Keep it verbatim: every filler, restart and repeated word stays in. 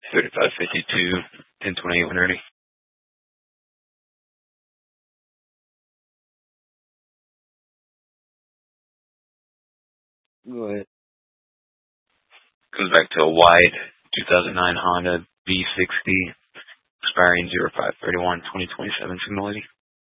thirty-five fifty-two, ten twenty-eight, one ready. Go ahead. Comes back to a wide two thousand nine Honda B sixty, expiring zero five thirty-one, twenty twenty-seven signal lady.